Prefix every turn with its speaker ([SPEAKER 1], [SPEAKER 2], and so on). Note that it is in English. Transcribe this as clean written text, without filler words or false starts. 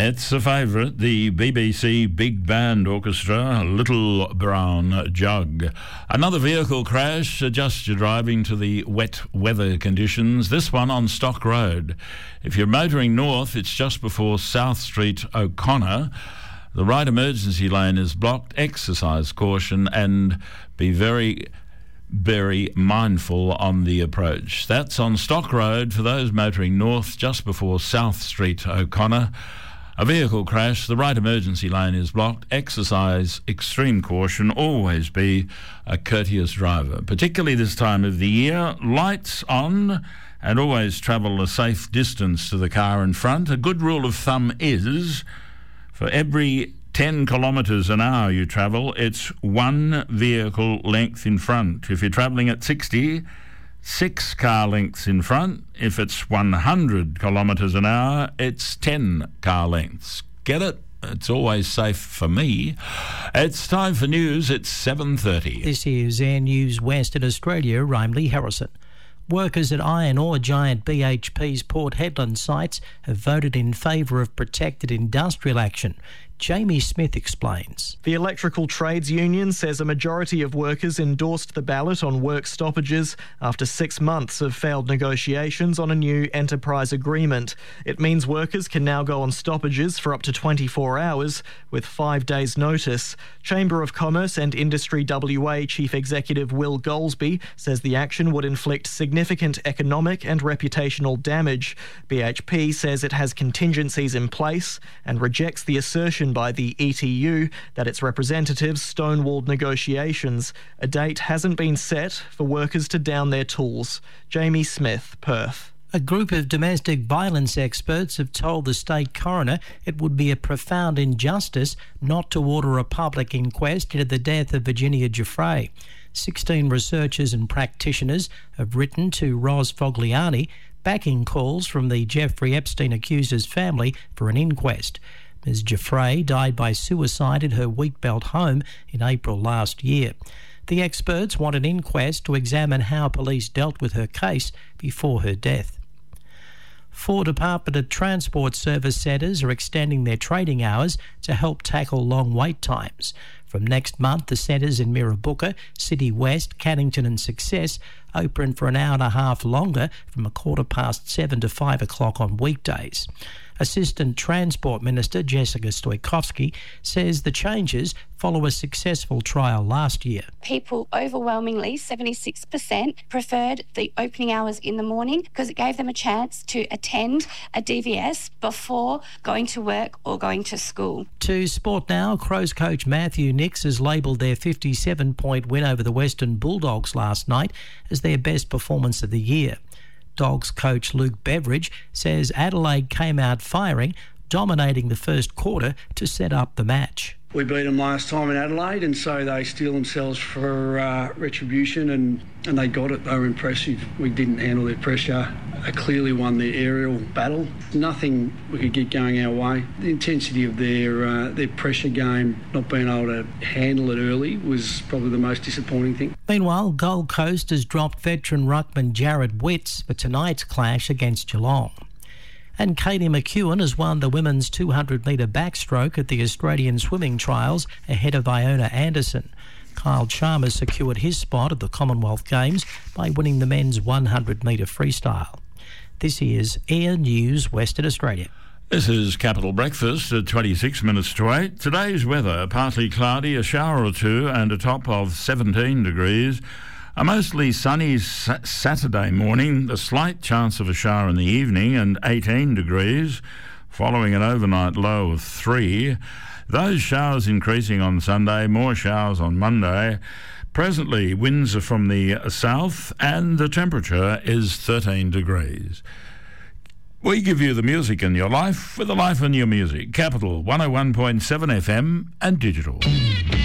[SPEAKER 1] It's a favourite, the BBC Big Band Orchestra, Little Brown Jug. Another vehicle crash, adjust your driving to the wet weather conditions, this one on Stock Road. If you're motoring north, it's just before South Street, O'Connor. The right emergency lane is blocked, exercise caution and be very mindful on the approach. That's on Stock Road for those motoring north just before South Street, O'Connor. A vehicle crash, the right emergency lane is blocked, exercise extreme caution, always be a courteous driver, particularly this time of the year. Lights on and always travel a safe distance to the car in front. A good rule of thumb is for every 10 kilometres an hour you travel, it's one vehicle length in front. If you're travelling at 60, 6 car lengths in front. If it's 100 kilometres an hour, it's 10 car lengths. Get it? It's always safe for me. It's time for news. It's 7:30.
[SPEAKER 2] This is Air News Western Australia. I'm Lee Harrison. Workers at iron ore giant BHP's Port Hedland sites have voted in favour of protected industrial action. Jamie Smith explains.
[SPEAKER 3] The Electrical Trades Union says a majority of workers endorsed the ballot on work stoppages after 6 months of failed negotiations on a new enterprise agreement. It means workers can now go on stoppages for up to 24 hours with 5 days' notice. Chamber of Commerce and Industry WA Chief Executive Will Goldsby says the action would inflict significant economic and reputational damage. BHP says it has contingencies in place and rejects the assertion by the ETU that its representatives stonewalled negotiations. A date hasn't been set for workers to down their tools. Jamie Smith, Perth.
[SPEAKER 2] A group of domestic violence experts have told the state coroner it would be a profound injustice not to order a public inquest into the death of Virginia Giuffre. 16 researchers and practitioners have written to Ros Fogliani backing calls from the Jeffrey Epstein accuser's family for an inquest. Ms. Giuffre died by suicide in her Wheatbelt home in April last year. The experts want an inquest to examine how police dealt with her case before her death. 4 Department of Transport service centres are extending their trading hours to help tackle long wait times. From next month, the centres in Mirrabooka, City West, Cannington and Success open for an hour and a half longer from 7:15 to 5 o'clock on weekdays. Assistant Transport Minister Jessica Stoikovsky says the changes follow a successful trial last year.
[SPEAKER 4] People overwhelmingly, 76%, preferred the opening hours in the morning because it gave them a chance to attend a DVS before going to work or going to school.
[SPEAKER 2] To sport now, Crows coach Matthew Nix has labelled their 57-point win over the Western Bulldogs last night as their best performance of the year. Dogs coach Luke Beveridge says Adelaide came out firing, dominating the first quarter to set up the match.
[SPEAKER 5] We beat them last time in Adelaide, and so they steel themselves for retribution, and they got it. They were impressive. We didn't handle their pressure. They clearly won the aerial battle. Nothing we could get going our way. The intensity of their pressure game, not being able to handle it early, was probably the most disappointing thing.
[SPEAKER 2] Meanwhile, Gold Coast has dropped veteran ruckman Jared Witts for tonight's clash against Geelong. And Katie McEwen has won the women's 200-metre backstroke at the Australian swimming trials ahead of Iona Anderson. Kyle Chalmers secured his spot at the Commonwealth Games by winning the men's 100-metre freestyle. This is Air News Western Australia.
[SPEAKER 1] This is Capital Breakfast at 26 minutes to 8. Today's weather, partly cloudy, a shower or two and a top of 17 degrees. A mostly sunny Saturday morning, a slight chance of a shower in the evening and 18 degrees, following an overnight low of 3. Those showers increasing on Sunday, more showers on Monday. Presently, winds are from the south and the temperature is 13 degrees. We give you the music in your life with the life in your music. Capital 101.7 FM and digital.